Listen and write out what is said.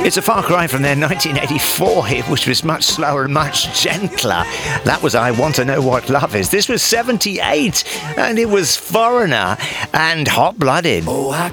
It's a far cry from their 1984 hit, which was much slower and much gentler. That was I Want to Know What Love Is. This was 78, and it was Foreigner and Hot Blooded. Oh, I